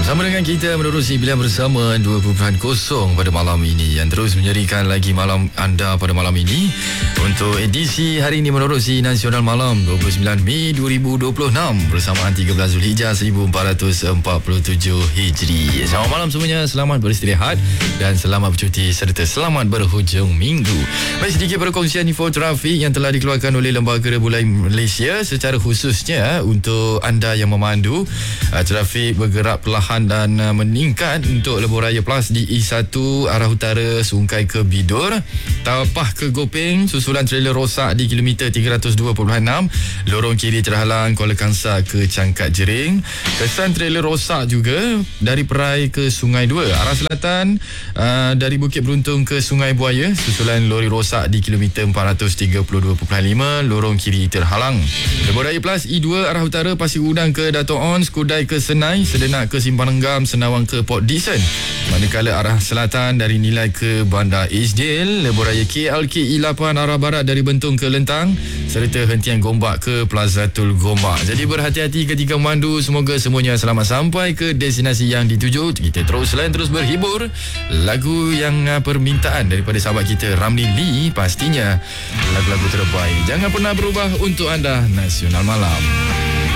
Bersama dengan kita menerusi pilihan bersama 2.0 pada malam ini yang terus menyerikan lagi malam anda pada malam ini untuk edisi hari ini menerusi Nasional Malam 29 Mei 2026 bersamaan 13 Zulhijjah 1447 Hijri. Selamat malam semuanya, selamat beristirahat dan selamat bercuti serta selamat berhujung minggu. Baik, sedikit perkongsian info trafik yang telah dikeluarkan oleh Lembaga Rebulai Malaysia secara khususnya untuk anda yang memandu. Trafik bergerak perlahan dan meningkat untuk Lebuh Raya Plus di E1 arah utara Sungai ke Bidur, Tapah ke Gopeng, susulan trailer rosak di kilometer 302.6, lorong kiri terhalang Kuala Kangsar ke Cangkat Jering, kesan trailer rosak juga dari Perai ke Sungai Dua, arah selatan dari Bukit Beruntung ke Sungai Buaya, susulan lori rosak di kilometer 432.5, lorong kiri terhalang. Lebuh Raya Plus E2 arah utara Pasir Gudang ke Dato' On, Skudai ke Senai, Sedenak ke Simpang Nenggam, Senawang ke Port Dickson. Manakala arah selatan dari Nilai ke Bandar Isdale, Lebuh Raya KL ke E8 arah barat dari Bentong ke Lentang, serta hentian Gombak ke Plaza Tul Gombak. Jadi berhati-hati ketika memandu. Semoga semuanya selamat sampai ke destinasi yang dituju. Kita selain terus berhibur lagu yang permintaan daripada sahabat kita Ramli Lee, pastinya lagu-lagu terbaik. Jangan pernah berubah untuk anda Nasional Malam.